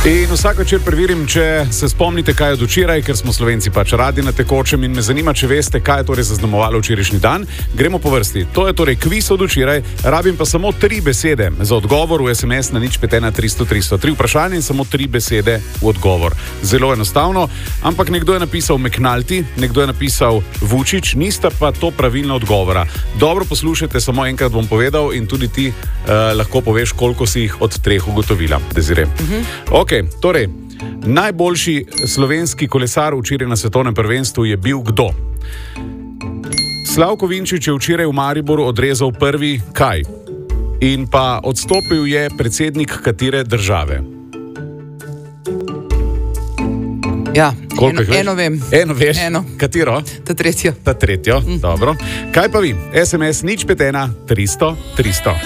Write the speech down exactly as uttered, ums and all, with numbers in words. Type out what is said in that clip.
In vsak večer preverim, če se spomnite, kaj je od včeraj, ker smo Slovenci pač radi na tekočem in me zanima, če veste, kaj je torej zaznamovalo včerajšnji dan. Gremo po vrsti. To je torej kviz od včeraj, rabim pa samo tri besede za odgovor v es em es na nič pet ena tristo tristo. Tri vprašanja in samo tri besede v odgovor. Zelo enostavno, ampak nekdo je napisal McNulty, nekdo je napisal Vučić, nista pa to pravilna odgovora. Dobro poslušajte, samo enkrat bom povedal in tudi ti uh, lahko poveš, koliko si jih od treh ugotovila. Desire. Mhm. Ok. Torej, najboljši slovenski kolesar včeraj na svetovnem prvenstvu je bil kdo? Slavko Vinčić je včeraj v Mariboru odrezal prvi kaj? In pa odstopil je predsednik katere države? Ja, eno, eno vem. Eno veš? Eno. Katero? Ta tretjo. Ta tretjo, mm. Dobro. Kaj pa vi? es em es nič pet ena tristo tristo.